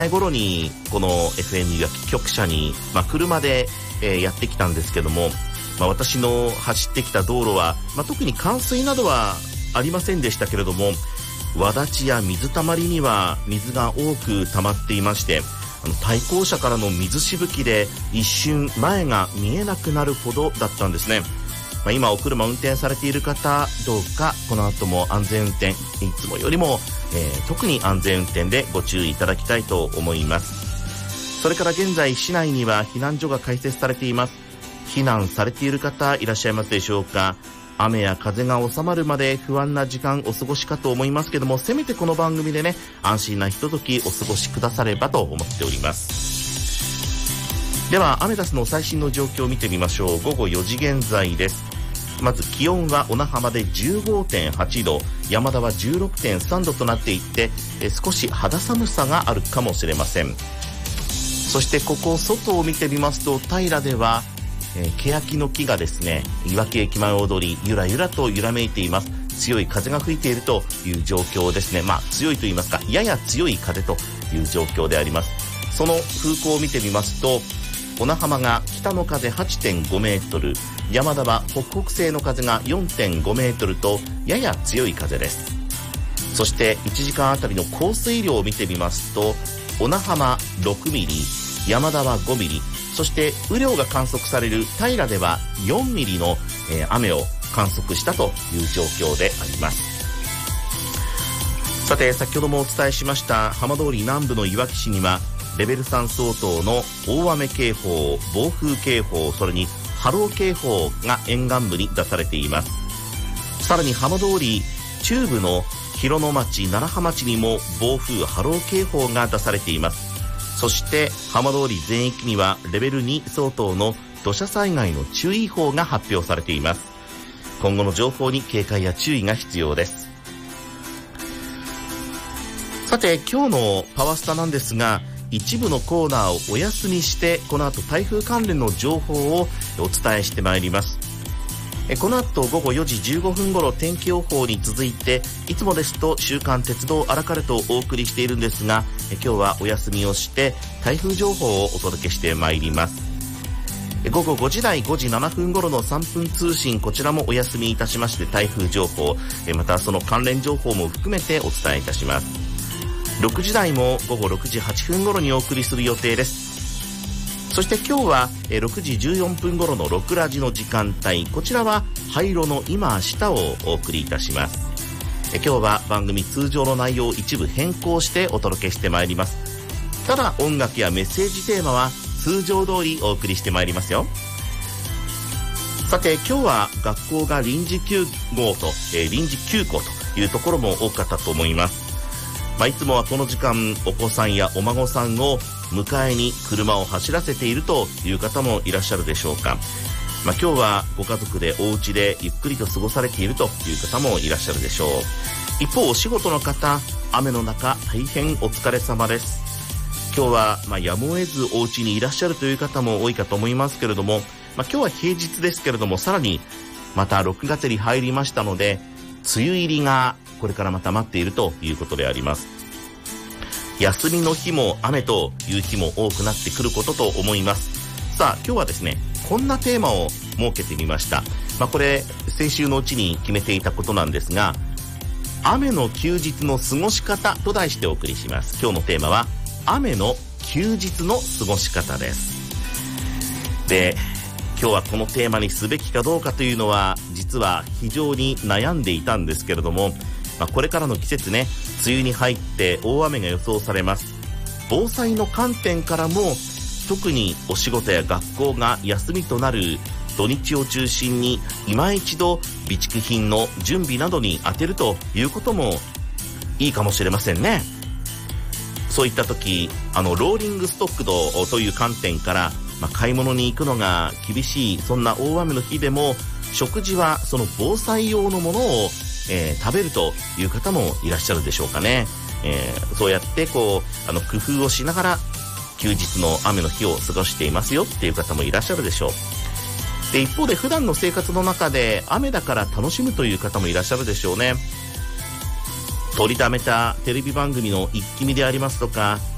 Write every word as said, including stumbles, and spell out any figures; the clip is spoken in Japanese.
頃にこの エフエム いわき局舎に、まあ、車で、えー、やってきたんですけども、まあ、私の走ってきた道路は、まあ、特に冠水などはありませんでしたけれども、輪立ちや水たまりには水が多く溜まっていまして、あの対向車からの水しぶきで一瞬前が見えなくなるほどだったんですね。まあ、今お車運転されている方、どうかこの後も安全運転、いつもよりも、えー、特に安全運転でご注意いただきたいと思います。それから現在市内には避難所が開設されています。避難されている方いらっしゃいますでしょうか。雨や風が収まるまで不安な時間お過ごしかと思いますけども、せめてこの番組でね、安心なひとときお過ごしくださればと思っております。ではアメダスの最新の状況を見てみましょう。ごごよじ現在です。まず気温は小名浜で じゅうごてんはちど、山田は じゅうろくてんさんどとなっていて、え少し肌寒さがあるかもしれません。そしてここ外を見てみますと、平ではえー、欅の木がですね、いわき駅前を通りゆらゆらと揺らめいています。強い風が吹いているという状況ですね。まあ強いと言いますか、やや強い風という状況であります。その風向を見てみますと、小名浜が北の風 はちてんごメートル、山田は北北西の風が よんてんごメートルとやや強い風です。そしていちじかんあたりの降水量を見てみますと、小名浜ろくミリ、山田はごミリ、そして雨量が観測される平ではよんミリの、えー、雨を観測したという状況であります。さて先ほどもお伝えしました浜通り南部のいわき市にはレベルさん相当の大雨警報、暴風警報、それに波浪警報が沿岸部に出されています。さらに浜通り中部の広野町、楢葉町にも暴風波浪警報が出されています。そして浜通り全域にはレベルに相当の土砂災害の注意報が発表されています。今後の情報に警戒や注意が必要です。さて今日のパワスタなんですが、一部のコーナーをお休みしてこの後台風関連の情報をお伝えしてまいります。この後ごごよじじゅうごふん頃天気予報に続いて、いつもですと週刊鉄道アラカルトをお送りしているんですが、今日はお休みをして台風情報をお届けしてまいります。ごごごじ台ごじななふん頃のさんぷん通信、こちらもお休みいたしまして台風情報、またその関連情報も含めてお伝えいたします。ろくじ台もごごろくじはっぷん頃にお送りする予定です。そして今日はろくじじゅうよんぷん頃のろくラジの時間帯、こちらは灰色の今明日をお送りいたします。今日は番組通常の内容を一部変更してお届けしてまいります。ただ音楽やメッセージテーマは通常通りお送りしてまいりますよ。さて今日は学校が臨時休校と、えー、臨時休校というところも多かったと思います。まあ、いつもはこの時間お子さんやお孫さんを迎えに車を走らせているという方もいらっしゃるでしょうか。まあ、今日はご家族でお家でゆっくりと過ごされているという方もいらっしゃるでしょう。一方お仕事の方、雨の中大変お疲れ様です。今日はまあやむを得ずお家にいらっしゃるという方も多いかと思いますけれども、まあ、今日は平日ですけれども、さらにまたろくがつに入りましたので梅雨入りがこれからまた待っているということであります。休みの日も雨という日も多くなってくることと思います。さあ今日はですね、こんなテーマを設けてみました。まあ、これ先週のうちに決めていたことなんですが、雨の休日の過ごし方と題してお送りします。今日のテーマは雨の休日の過ごし方です。で、今日はこのテーマにすべきかどうかというのは実は非常に悩んでいたんですけれども、まあ、これからの季節ね、梅雨に入って大雨が予想されます。防災の観点からも特にお仕事や学校が休みとなる土日を中心に今一度備蓄品の準備などに当てるということもいいかもしれませんね。そういった時、あのローリングストック度という観点から、まあ、買い物に行くのが厳しいそんな大雨の日でも食事はその防災用のものを、えー、食べるという方もいらっしゃるでしょうかね。えー、そうやってこうあの工夫をしながら休日の雨の日を過ごしていますよっていう方もいらっしゃるでしょう。で、一方で普段の生活の中で雨だから楽しむという方もいらっしゃるでしょうね。取りためたテレビ番組の一気見でありますとか、